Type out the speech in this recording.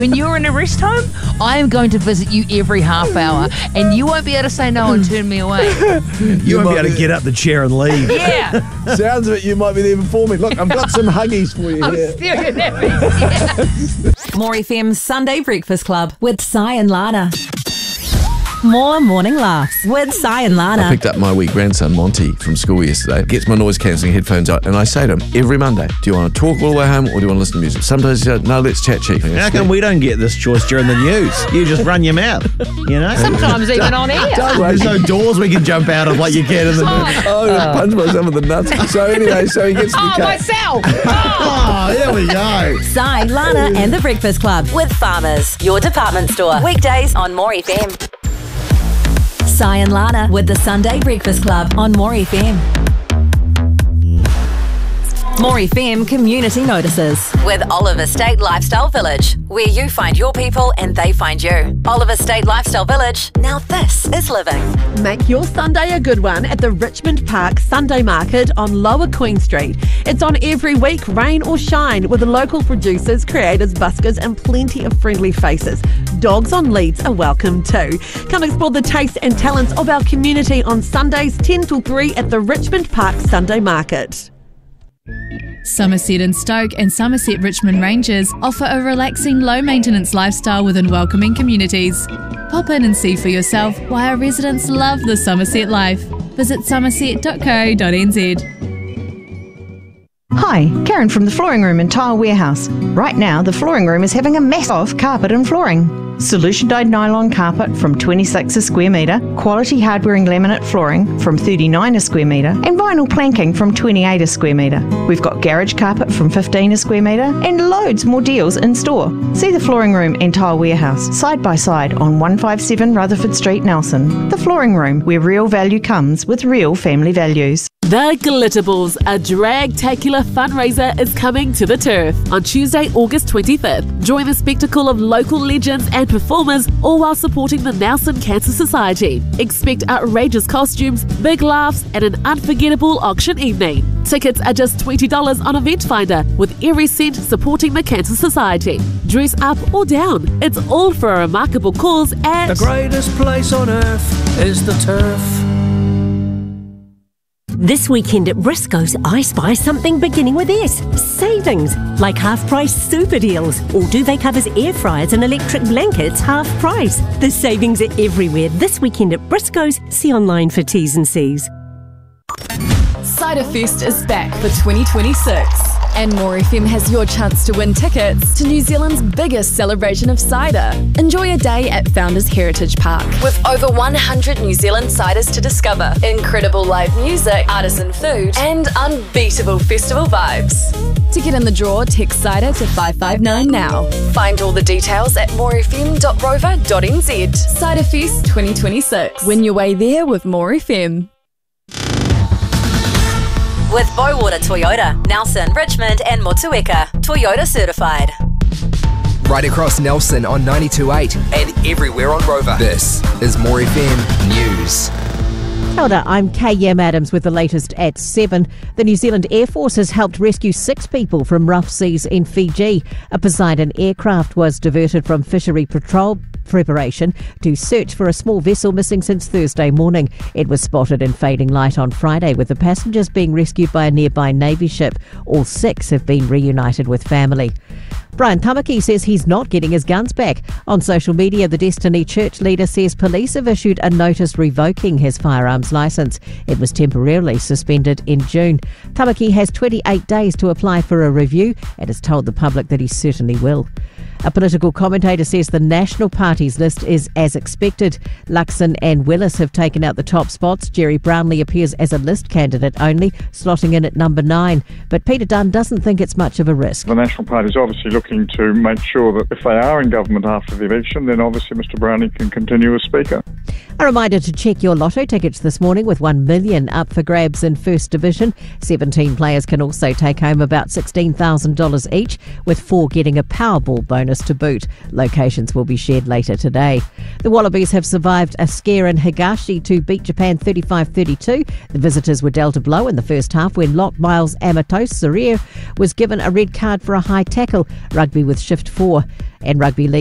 When you're in a rest home, I am going to visit you every half hour, and you won't be able to say no and turn me away. You won't be able to get up the chair and leave. Yeah. Sounds of it, you might be there before me. Look, I've got some huggies for you I'm here. staring at me. Yeah. More FM's Sunday Breakfast Club with Si and Lana. More morning laughs with Si and Lana. I picked up my wee grandson, Monty, from school yesterday. Gets my noise-cancelling headphones out, and I say to him, every Monday, do you want to talk all the way home or do you want to listen to music? Sometimes he says, no, let's chat, Chief. How come we don't get this choice during the news? You just run your mouth, you know? Sometimes even on air. There's no doors we can jump out of like you can in the news. Oh, I punched myself in the nuts. So anyway, so he gets the Oh, car. myself! Oh, there we go. Si, Lana and the Breakfast Club with Farmers, your department store. Weekdays on More FM. Si and Lana with the Sunday Breakfast Club on More FM. More FM community notices with Oliver State Lifestyle Village, where you find your people and they find you. Oliver State Lifestyle Village. Now this is living. Make your Sunday a good one at the Richmond Park Sunday Market on Lower Queen Street. It's on every week, rain or shine, with local producers, creators, buskers and plenty of friendly faces. Dogs on leads are welcome too. Come explore the tastes and talents of our community on Sundays 10 till 3 at the Richmond Park Sunday Market. Somerset and Stoke and Somerset Richmond Rangers offer a relaxing, low-maintenance lifestyle within welcoming communities. Pop in and see for yourself why our residents love the Somerset life. Visit somerset.co.nz. Hi, Karen from the Flooring Room and Tile Warehouse. Right now, the Flooring Room is having a mass off carpet and flooring. Solution dyed nylon carpet from 26 a square metre, quality hard-wearing laminate flooring from 39 a square metre, and vinyl planking from 28 a square metre. We've got garage carpet from 15 a square metre, and loads more deals in store. See the Flooring Room and Tile Warehouse side by side on 157 Rutherford Street, Nelson. The Flooring Room, where real value comes with real family values. The Glitterballs, a drag-tacular fundraiser, is coming to the turf on Tuesday, August 25th. Join the spectacle of local legends and performers, all while supporting the Nelson Cancer Society. Expect outrageous costumes, big laughs, and an unforgettable auction evening. Tickets are just $20 on Eventfinder, with every cent supporting the Cancer Society. Dress up or down, it's all for a remarkable cause at the greatest place on earth is the turf. This weekend at Briscoe's, I spy something beginning with S. Savings, like half-price super deals. All duvet covers, air fryers and electric blankets, half price. The savings are everywhere this weekend at Briscoe's. See online for T's and C's. Ciderfest is back for 2026. And More FM has your chance to win tickets to New Zealand's biggest celebration of cider. Enjoy a day at Founders Heritage Park with over 100 New Zealand ciders to discover, incredible live music, artisan food, and unbeatable festival vibes. To get in the draw, text cider to 559 now. Find all the details at morefm.rover.nz. Ciderfest 2026. Win your way there with More FM. With Bowater Toyota, Nelson, Richmond and Motueka. Toyota certified. Right across Nelson on 92.8 and everywhere on Rover. This is More FM News. Kia ora, I'm K.M. Adams with the latest at 7. The New Zealand Air Force has helped rescue 6 people from rough seas in Fiji. A Poseidon aircraft was diverted from fishery patrol preparation to search for a small vessel missing since Thursday morning. It was spotted in fading light on Friday, with the passengers being rescued by a nearby Navy ship. All 6 have been reunited with family. Brian Tamaki says he's not getting his guns back. On social media, the Destiny Church leader says police have issued a notice revoking his firearms licence. It was temporarily suspended in June. Tamaki has 28 days to apply for a review and has told the public that he certainly will. A political commentator says the National Party's list is as expected. Luxon and Willis have taken out the top spots. Jerry Brownlee appears as a list candidate only, slotting in at number 9. But Peter Dunn doesn't think it's much of a risk. The National Party is obviously looking to make sure that if they are in government after the election, then obviously Mr Brownlee can continue as Speaker. A reminder to check your lotto tickets this morning with $1 million up for grabs in First Division. 17 players can also take home about $16,000 each, with 4 getting a Powerball bonus to boot. Locations will be shared later today. The Wallabies have survived a scare in Higashi to beat Japan 35-32. The visitors were dealt a blow in the first half when lock Miles Amatos Sarir was given a red card for a high tackle. Rugby with Shift 4 and Rugby League